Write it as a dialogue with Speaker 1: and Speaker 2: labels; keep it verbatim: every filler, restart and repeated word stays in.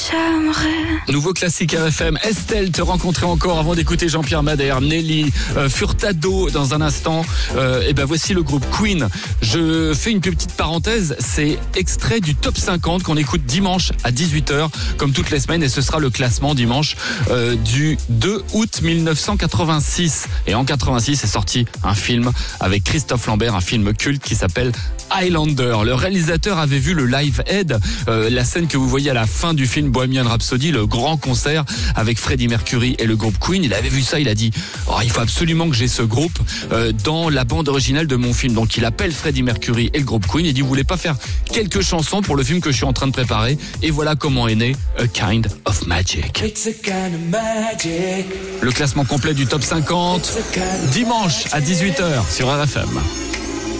Speaker 1: j'aimerais.
Speaker 2: Nouveau classique R F M. Estelle, te rencontrer encore avant d'écouter Jean-Pierre Madère, Nelly, euh, Furtado dans un instant. Euh, et ben voici le groupe Queen. Je fais une petite parenthèse. C'est extrait du top cinquante qu'on écoute dimanche à dix-huit heures, comme toutes les semaines. Et ce sera le classement dimanche euh, du deux août mille neuf cent quatre-vingt-six. Et en quatre-vingt-six est sorti un film avec Christophe Lambert, un film culte qui s'appelle Highlander. Le réalisateur avait vu le Live Aid, euh, la scène que vous voyez à la fin du film Bohemian Rhapsody, le grand concert avec Freddie Mercury et le groupe Queen. Il avait vu ça, il a dit oh, il faut absolument que j'ai ce groupe euh, dans la bande originale de mon film. Donc il appelle Freddie Mercury et le groupe Queen et dit vous voulez pas faire quelques chansons pour le film que je suis en train de préparer? Et voilà comment est né A Kind of Magic.
Speaker 3: It's a kind of magic.
Speaker 2: Le classement complet du top cinquante dimanche à dix-huit heures sur R F M.